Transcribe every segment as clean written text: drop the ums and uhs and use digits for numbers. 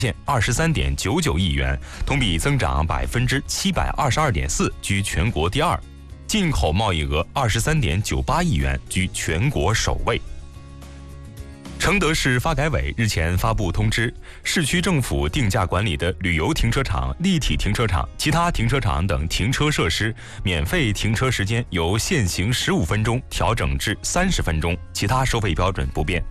23.99亿元，同比增长722.4%，居全国第二。进口贸易额23.98亿元，居全国首位。承德市发改委日前发布通知，市区政府定价管理的旅游停车场、立体停车场、其他停车场等停车设施，免费停车时间由现行15分钟调整至30分钟，其他收费标准不变。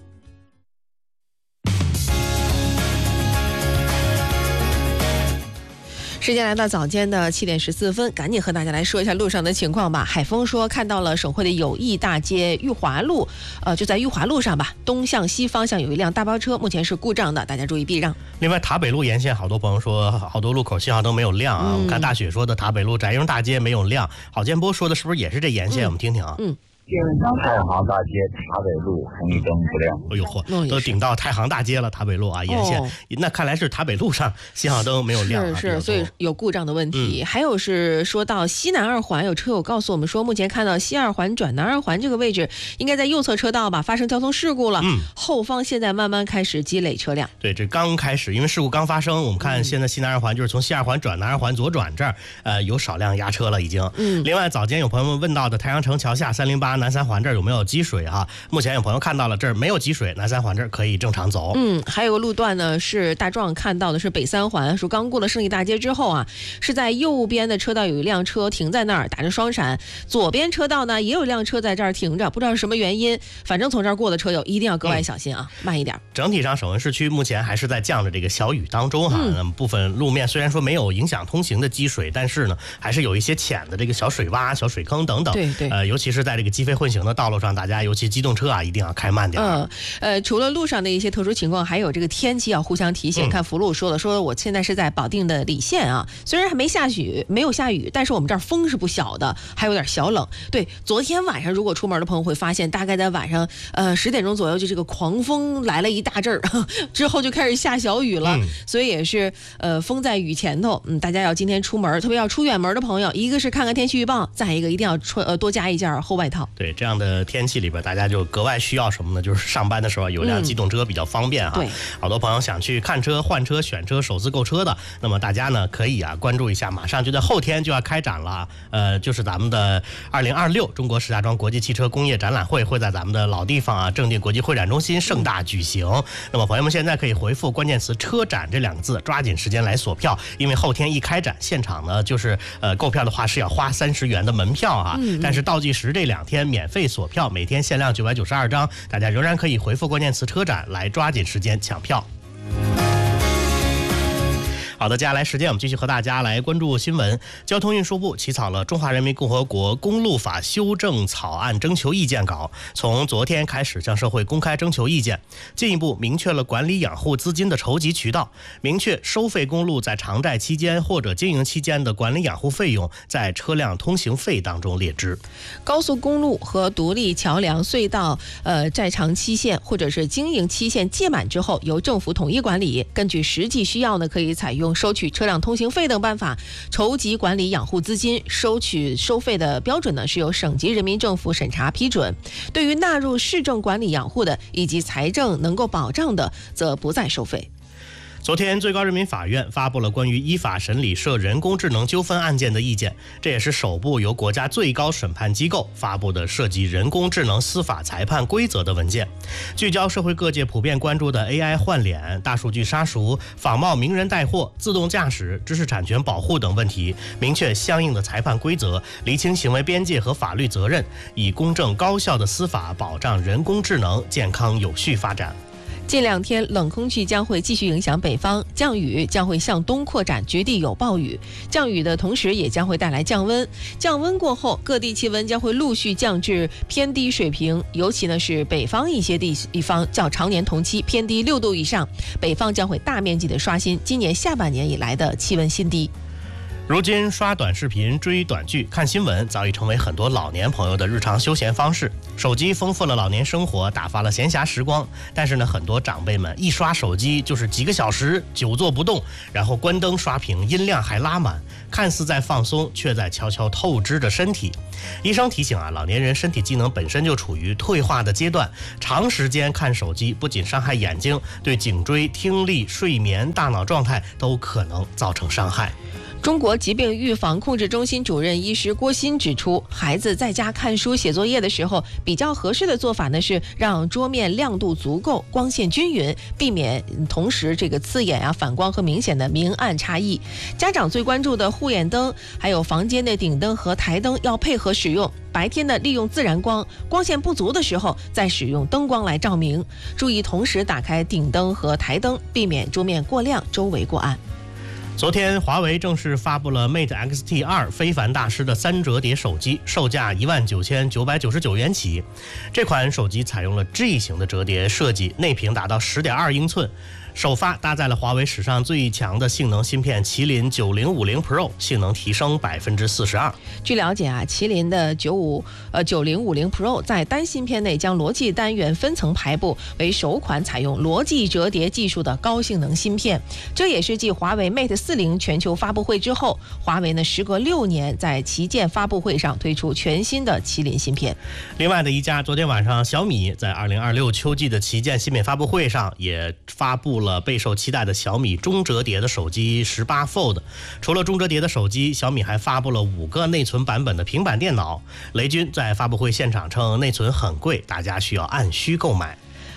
时间来到早间的7点14分，赶紧和大家来说一下路上的情况吧。海峰说看到了省会的友谊大街裕华路，就在裕华路上吧，东向西方向有一辆大包车，目前是故障的，大家注意避让。 另外，塔北路沿线好多朋友说好多路口信号灯没有亮啊。我们看大雪说的塔北路翟英大街没有亮，郝建波说的是不是也是这沿线？我们听听啊。 太行大街塔北路红绿灯不亮。 哎呦嚯，都顶到太行大街了，塔北路啊沿线，那看来是塔北路上信号灯没有亮啊。 是，所以有故障的问题。还有是说到西南二环，有车友告诉我们说，目前看到西二环转南二环这个位置，应该在右侧车道吧，发生交通事故了。后方现在慢慢开始积累车辆。 对，这刚开始，因为事故刚发生，我们看现在西南二环就是从西二环转南二环左转这儿，有少量压车了已经。另外早间有朋友们问到的太阳城桥下308南三环这儿有没有积水啊？目前有朋友看到了，这儿没有积水，南三环这儿可以正常走。 还有个路段呢，是大壮看到的是北三环，说刚过了胜利大街之后啊，是在右边的车道有一辆车停在那儿打着双闪，左边车道呢也有一辆车在这儿停着，不知道是什么原因，反正从这儿过的车友一定要格外小心啊，慢一点。 整体上省会市区目前还是在降着这个小雨当中哈，那么部分路面虽然说没有影响通行的积水，但是呢还是有一些浅的这个小水洼、小水坑等等。 对， 尤其是在这个机非混行的道路上，大家尤其机动车啊一定要开慢点。 除了路上的一些特殊情况，还有这个天气要互相提醒。看福禄说我现在是在保定的礼县啊，虽然还没有下雨，但是我们这儿风是不小的，还有点小冷。对，昨天晚上如果出门的朋友会发现，大概在晚上10点钟左右，就这个狂风来了一大阵儿，之后就开始下小雨了。所以也是风在雨前头。大家要今天出门，特别要出远门的朋友，一个是看看天气预报，再一个一定要多加一件厚外套。 对，这样的天气里边，大家就格外需要什么呢？就是上班的时候有辆机动车比较方便哈。 对， 好多朋友想去看车、换车、选车、首次购车的，那么大家呢可以关注一下，马上就在后天就要开展了，就是咱们的2026中国石家庄国际汽车工业展览会在咱们的老地方正定国际会展中心盛大举行。那么朋友们现在可以回复关键词车展这2个字，抓紧时间来锁票，因为后天一开展，现场呢就是购票的话是要花30元的门票啊，但是倒计时这2天免费锁票，每天限量992张，大家仍然可以回复关键词车展来抓紧时间抢票。好的，接下来时间我们继续和大家来关注新闻。交通运输部起草了《中华人民共和国公路法》修正草案征求意见稿，从昨天开始向社会公开征求意见，进一步明确了管理养护资金的筹集渠道，明确收费公路在偿债期间或者经营期间的管理养护费用在车辆通行费当中列支。 高速公路和独立桥梁、隧道债偿期限或者是经营期限届满之后，由政府统一管理，根据实际需要呢，可以采用收取车辆通行费等办法筹集管理养护资金，收费的标准呢是由省级人民政府审查批准。对于纳入市政管理养护的以及财政能够保障的，则不再收费。 昨天，最高人民法院发布了关于依法审理涉人工智能纠纷案件的意见，这也是首部由国家最高审判机构发布的涉及人工智能司法裁判规则的文件，聚焦社会各界普遍关注的 AI 换脸、大数据杀熟、仿冒名人带货、自动驾驶、知识产权保护等问题，明确相应的裁判规则，厘清行为边界和法律责任，以公正高效的司法保障人工智能健康有序发展。 近2天，冷空气将会继续影响北方，降雨将会向东扩展，局地有暴雨。降雨的同时也将会带来降温，降温过后，各地气温将会陆续降至偏低水平，尤其呢是北方一些地方较常年同期偏低6度以上，北方将会大面积的刷新今年下半年以来的气温新低。 如今刷短视频、追短剧、看新闻早已成为很多老年朋友的日常休闲方式。手机丰富了老年生活，打发了闲暇时光。但是呢，很多长辈们一刷手机就是几个小时，久坐不动，然后关灯刷屏，音量还拉满，看似在放松，却在悄悄透支着身体。医生提醒啊，老年人身体机能本身就处于退化的阶段，长时间看手机不仅伤害眼睛，对颈椎、听力、睡眠、大脑状态都可能造成伤害。 中国疾病预防控制中心主任医师郭鑫指出，孩子在家看书写作业的时候，比较合适的做法呢是让桌面亮度足够，光线均匀，避免同时这个刺眼啊、反光和明显的明暗差异。家长最关注的护眼灯，还有房间的顶灯和台灯要配合使用。白天呢，利用自然光，光线不足的时候再使用灯光来照明。注意同时打开顶灯和台灯，避免桌面过亮，周围过暗。 昨天，华为正式发布了 Mate X-T2 非凡大师的3折叠手机，售价19999元起。这款手机采用了 G 型的折叠设计，内屏达到10.2英寸。首发搭载了华为史上最强的性能芯片麒麟9050 Pro， 性能提升42%。 据了解啊，麒麟的9050 Pro 在单芯片内将逻辑单元分层排布，为首款采用逻辑折叠技术的高性能芯片。这也是继华为 Mate 40全球发布会之后，华为呢时隔6年在旗舰发布会上推出全新的麒麟芯片。 另外的一家，昨天晚上小米在2026秋季的旗舰新品发布会上也发布了备受期待的小米中折叠的手机18 Fold。 除了中折叠的手机，小米还发布了5个内存版本的平板电脑。雷军在发布会现场称，内存很贵，大家需要按需购买。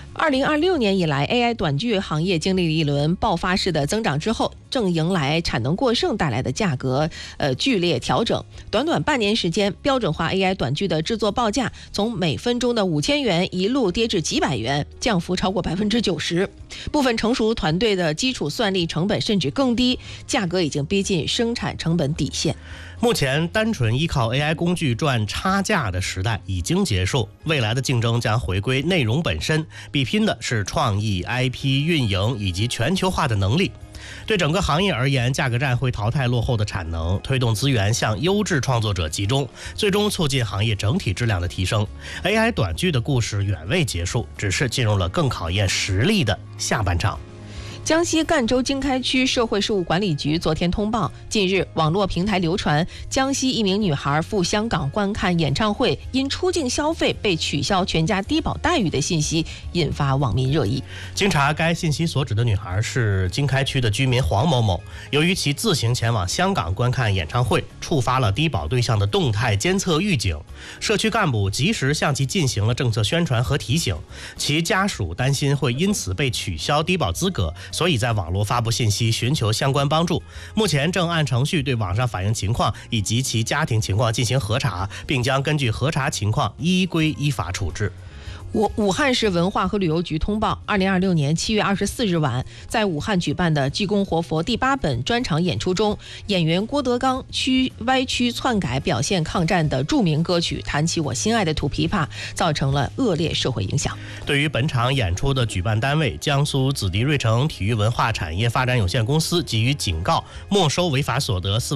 2026年以来 AI 短剧行业经历了一轮爆发式的增长之后，正迎来产能过剩带来的价格剧烈调整。短短半年时间，标准化 AI 短剧的制作报价从每分钟的5000元一路跌至几百元，降幅超过90%。部分成熟团队的基础算力成本甚至更低，价格已经逼近生产成本底线。 目前单纯依靠 AI 工具赚差价的时代已经结束，未来的竞争将回归内容本身，比拼的是创意、IP 运营以及全球化的能力。对整个行业而言，价格战会淘汰落后的产能，推动资源向优质创作者集中，最终促进行业整体质量的提升。AI 短剧的故事远未结束，只是进入了更考验实力的下半场。 江西赣州经开区社会事务管理局昨天通报，近日网络平台流传江西一名女孩赴香港观看演唱会，因出境消费被取消全家低保待遇的信息，引发网民热议。 经查，该信息所指的女孩是经开区的居民黄某某，由于其自行前往香港观看演唱会，触发了低保对象的动态监测预警，社区干部及时向其进行了政策宣传和提醒，其家属担心会因此被取消低保资格，所以在网络发布信息寻求相关帮助。目前正按程序对网上反映情况以及其家庭情况进行核查，并将根据核查情况依规依法处置。 武汉市文化和旅游局通报，2026年7月24日晚，在武汉举办的济公活佛第8本专场演出中，演员郭德纲歪曲篡改表现抗战的著名歌曲《弹起我心爱的土琵琶》，造成了恶劣社会影响。 对于本场演出的举办单位江苏紫迪瑞城体育文化产业发展有限公司给予警告，没收违法所得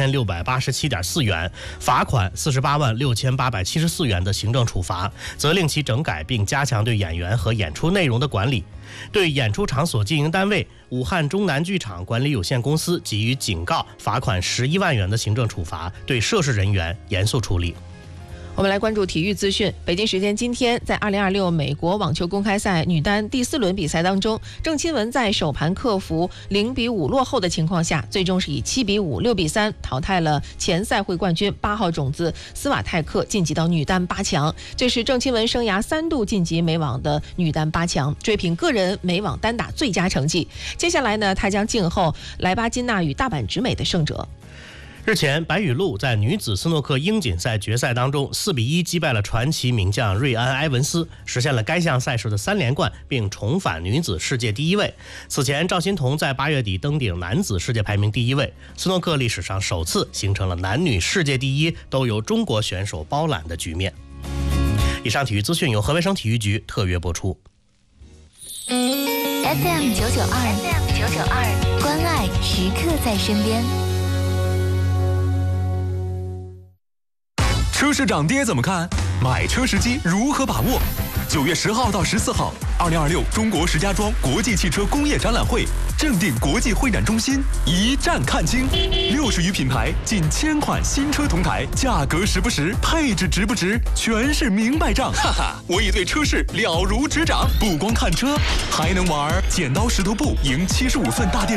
48687.4元，罚款486874元的行政处罚，责令其整改并加强对演员和演出内容的管理。对演出场所经营单位武汉中南剧场管理有限公司给予警告，罚款11万元的行政处罚，对涉事人员严肃处理。 我们来关注体育资讯。北京时间今天，在2026美国网球公开赛女单第4轮比赛当中，郑钦文在首盘克服0-5落后的情况下，最终是以7-5、6-3淘汰了前赛会冠军8号种子斯瓦泰克，晋级到女单8强。这是郑钦文生涯3度晋级美网的女单8强，追平个人美网单打最佳成绩。接下来呢，她将静候莱巴金娜与大阪直美的胜者。 日前，白羽鹿在女子斯诺克英锦赛决赛当中4-1击败了传奇名将瑞安·埃文斯，实现了该项赛事的3连冠，并重返女子世界第1位。此前，赵心彤在8月底登顶男子世界排名第1位，斯诺克历史上首次形成了男女世界第1都由中国选手包揽的局面。以上体育资讯由河北省体育局特约播出。 FM 992，关爱时刻在身边。 车市涨跌怎么看？买车时机如何把握？9月10号到14号，2026中国石家庄国际汽车工业展览会正定国际会展中心一站看清，60余品牌，近1000款新车同台，价格实不实，配置值不值，全是明白账。哈哈，我已对车市了如指掌，不光看车，还能玩剪刀石头布赢75份大电视。